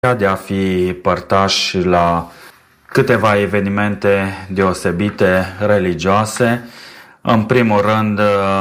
de a fi părtași la câteva evenimente deosebite religioase. În primul rând,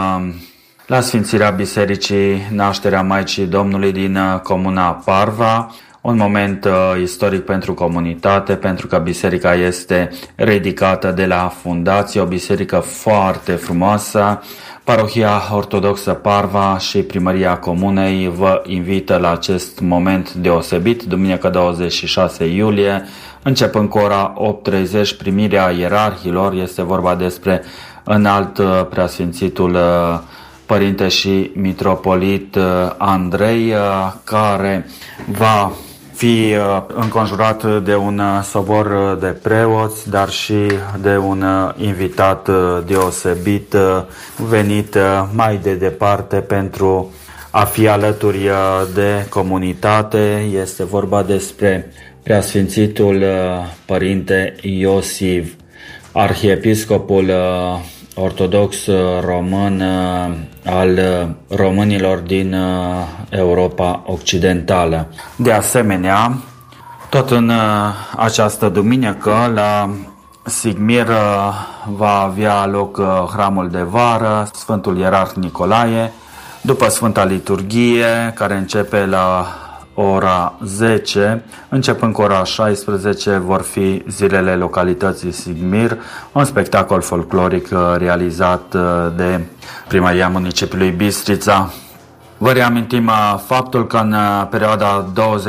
la Sfințirea Bisericii Nașterea Maicii Domnului din Comuna Parva, un moment istoric pentru comunitate, pentru că biserica este ridicată de la fundație, o biserică foarte frumoasă. Parohia Ortodoxă Parva și Primăria Comunei vă invită la acest moment deosebit, duminică 26 iulie, începând cu ora 8:30, primirea ierarhilor. Este vorba despre înalt preasfințitul Părinte și Mitropolit Andrei, care va fi înconjurat de un sobor de preoți, dar și de un invitat deosebit venit mai de departe pentru a fi alături de comunitate. Este vorba despre preasfințitul Părinte Iosif, arhiepiscopul ortodox român al românilor din Europa Occidentală. De asemenea, tot în această duminică la Sigmir va avea loc hramul de vară, Sfântul Ierarh Nicolae, după Sfânta Liturghie, care începe la ora 10, începând cu ora 16, vor fi zilele localității Sigmir, un spectacol folcloric realizat de Primăria Municipiului Bistrița. Vă reamintim faptul că în perioada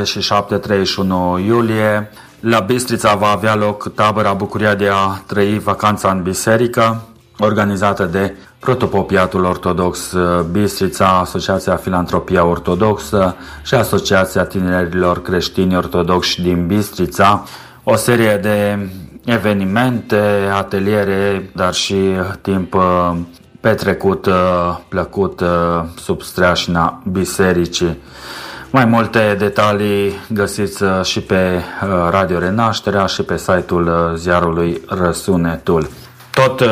27-31 iulie la Bistrița va avea loc tabăra Bucuria de a trăi vacanța în biserică, organizată de Protopopiatul Ortodox Bistrița, Asociația Filantropia Ortodoxă și Asociația Tinerilor Creștini Ortodoxi din Bistrița. O serie de evenimente, ateliere, dar și timp petrecut plăcut sub streașina bisericii. Mai multe detalii găsiți și pe Radio Renașterea și pe site-ul ziarului Răsunetul. Tot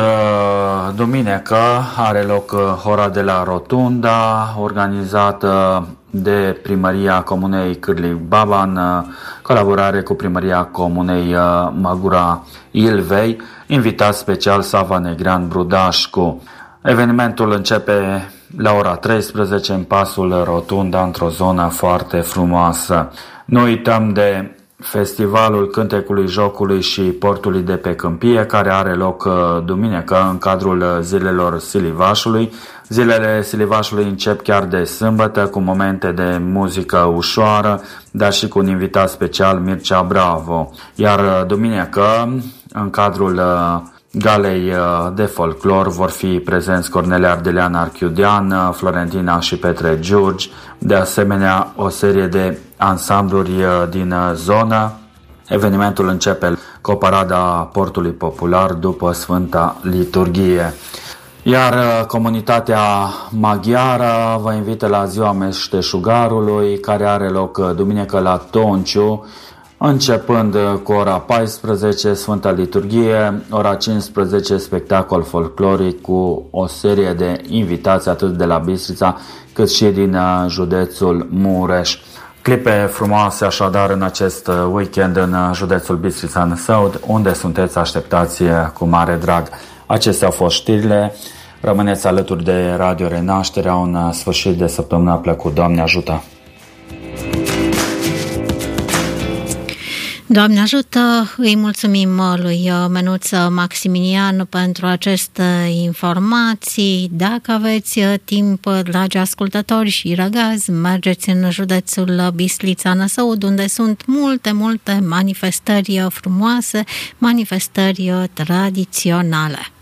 duminică are loc hora de la Rotunda, organizată de Primăria Comunei Cârlig Baba în colaborare cu Primăria Comunei Măgura Ilvei, invitat special Sava Negrean Brudașcu. Evenimentul începe la ora 13 în pasul Rotunda, într-o zonă foarte frumoasă. Nu uităm de Festivalul Cântecului Jocului și Portului de pe Câmpie, care are loc duminică în cadrul Zilelor Silivașului. Zilele Silivașului încep chiar de sâmbătă cu momente de muzică ușoară, dar și cu un invitat special, Mircea Bravo. Iar duminică, în cadrul Galei de folclor, vor fi prezenți Cornelia Ardelean Archiudean, Florentina și Petre Giurgi, de asemenea o serie de ansambluri din zonă. Evenimentul începe cu o parada Portului Popular după Sfânta Liturghie. Iar comunitatea maghiară vă invită la Ziua Meșteșugarului, care are loc duminică la Tonciu, începând cu ora 14, Sfânta Liturghie, ora 15, spectacol folcloric cu o serie de invitați atât de la Bistrița cât și din județul Mureș. Clipe frumoase așadar în acest weekend în județul Bistrița în Săud, unde sunteți așteptați cu mare drag. Acestea au fost știrile. Rămâneți alături de Radio Renașterea, un sfârșit de săptămână plăcut. Doamne ajută! Doamne ajută, îi mulțumim lui Menuț Maximilian pentru aceste informații. Dacă aveți timp, dragi ascultători și răgazi, mergeți în județul Bistrița Năsăud, unde sunt multe manifestări frumoase, manifestări tradiționale.